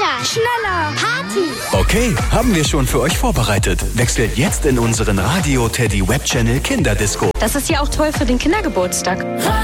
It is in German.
Kita. Schneller. Party. Okay, haben wir schon für euch vorbereitet. Wechselt jetzt in unseren Radio Teddy Web Channel Kinderdisco. Das ist ja auch toll für den Kindergeburtstag.